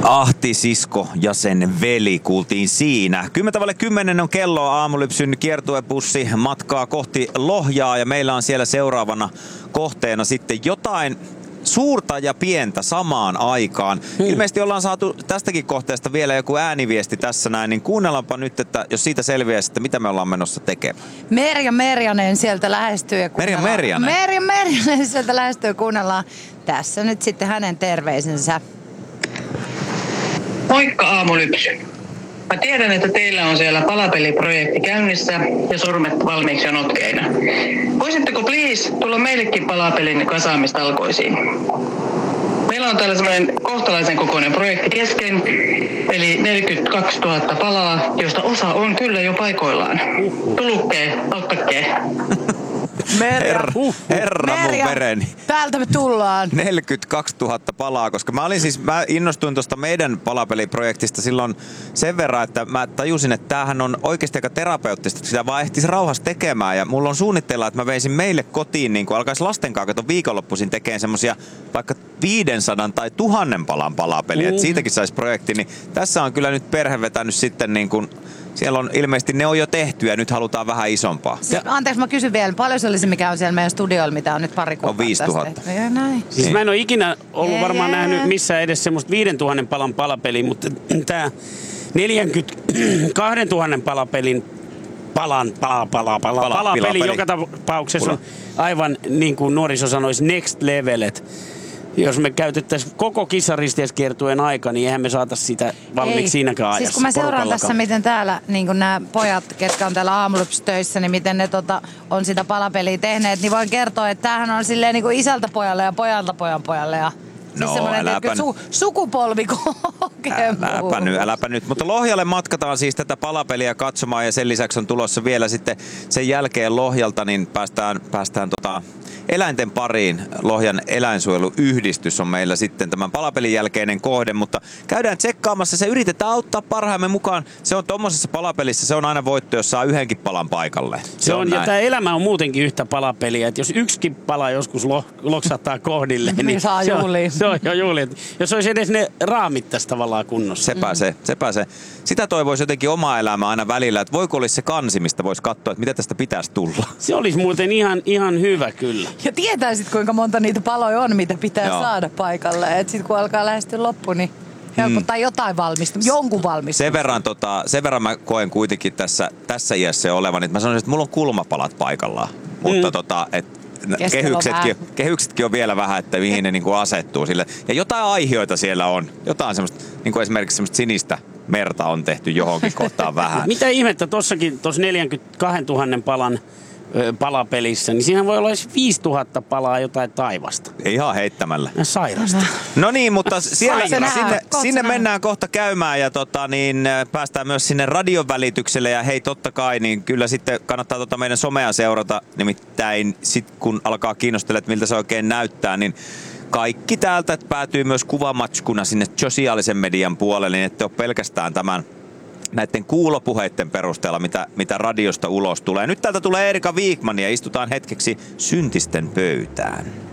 Ahti, sisko ja sen veli kuultiin siinä. 10:10 on kello, Aamulypsyn kiertuepussi matkaa kohti Lohjaa ja meillä on siellä seuraavana kohteena sitten jotain suurta ja pientä samaan aikaan. Ilmeisesti ollaan saatu tästäkin kohteesta vielä joku ääniviesti tässä näin, niin kuunnellaanpa nyt, että jos siitä selviää sitten, mitä me ollaan menossa tekemään. Merja Merjanen sieltä lähestyy ja kuunnellaan. Merja Merjanen sieltä lähestyy ja kuunnellaan tässä nyt sitten hänen terveisensä. Moikka Aamulypsy. Mä tiedän, että teillä on siellä palapeliprojekti käynnissä ja sormet valmiiksi jo notkeina. Voisitteko please tulla meillekin palapelin kasaamistalkoisiin? Meillä on täällä semmoinen kohtalaisen kokoinen projekti kesken, eli 42 000 palaa, joista osa on kyllä jo paikoillaan. Tulukkee, auttakee. Herra mun vereni. Täältä me tullaan. 42 000 palaa, koska mä innostuin tuosta meidän palapeliprojektista silloin sen verran, että mä tajusin, että tämähän on oikeasti aika terapeuttista, että sitä vaan ehtisi rauhassa tekemään. Ja mulla on suunnitteilla, että mä veisin meille kotiin, niin kun alkaisi lasten kanssa kato viikonloppuisin tekemään semmosia vaikka 500 tai 1000 palan palapeliä, että siitäkin saisi projekti. Niin tässä on kyllä nyt perhe vetänyt sitten niin kuin siellä on ilmeisesti, ne on jo tehty ja nyt halutaan vähän isompaa. Anteeksi, mä kysyn vielä, paljon se olisi mikä on siellä meidän studioilla, mitä on nyt pari kuukautta? On 5000. Ja näin. Siis mä en ole ikinä ollut varmaan nähnyt missään edes semmoista 5000 palan palapeliä, mutta tää 42 000 palapelin palapeli joka tapauksessa on aivan niin kuin nuoriso sanoisi next level. Jos me käytettäisiin koko kisaristeiskiertueen aika, niin eihän me saataisiin sitä valmiiksi siinäkään ajassa. Siis kun mä seuraan tässä, miten täällä niin nämä pojat, ketkä on täällä Aamulypstöissä, niin miten ne on sitä palapeliä tehneet, niin voin kertoa, että tämähän on silleen niin kuin isältä pojalle ja pojalta pojan pojalle. Ja no, siis semmoinen sukupolvikokemus. Äläpä nyt. Mutta Lohjalle matkataan siis tätä palapeliä katsomaan ja sen lisäksi on tulossa vielä sitten sen jälkeen Lohjalta, niin päästään eläinten pariin. Lohjan eläinsuojeluyhdistys on meillä sitten tämän palapelin jälkeinen kohde, mutta käydään tsekkaamassa se, yritetään auttaa parhaamme mukaan. Se on tommosessa palapelissä, se on aina voitto, jos saa yhdenkin palan paikalle. Se on ja tämä elämä on muutenkin yhtä palapeliä, että jos yksikin pala joskus loksahtaa kohdille, niin se on jo juhli. Jos olisi edes ne raamit tässä tavallaan kunnossa. Se pääsee. Sitä toivoisi jotenkin omaa elämää aina välillä, että voiko olisi se kansi, mistä voisi katsoa, että mitä tästä pitäisi tulla. Se olisi muuten ihan hyvä kyllä. Ja tietäisit, kuinka monta niitä paloja on, mitä pitää saada paikalle. Että sitten kun alkaa lähestyä loppu, niin helpottaa jotain jonkun valmistumista. Sen verran mä koen kuitenkin tässä iässä jo olevan, että mä sanoisin, että mulla on kulmapalat paikallaan. Mutta kehyksetkin on vielä vähän, että mihin ne niinku asettuu sille. Ja jotain aihioita siellä on. Jotain semmoista, niin kuin esimerkiksi semmoista sinistä merta on tehty johonkin kohtaan vähän. Mitä ihmettä tuossa 42 000 palan palapelissä, niin siinä voi olla edes 5000 palaa jotain taivasta. Ihan heittämällä. Sairasta. No niin, mutta sinne mennään kohta käymään ja päästään myös sinne radion välitykselle ja hei totta kai, niin kyllä sitten kannattaa meidän somea seurata, nimittäin sit kun alkaa kiinnostella, että miltä se oikein näyttää, niin kaikki täältä päätyy myös kuvamatskuna sinne sosiaalisen median puolelle, niin ette ole pelkästään näiden kuulopuheiden perusteella, mitä radiosta ulos tulee. Nyt täältä tulee Erika Wigman ja istutaan hetkeksi syntisten pöytään.